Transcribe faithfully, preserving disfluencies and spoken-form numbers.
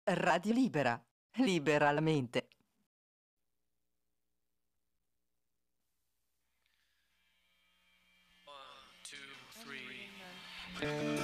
Radio Libera. Libera la mente. One, two, three.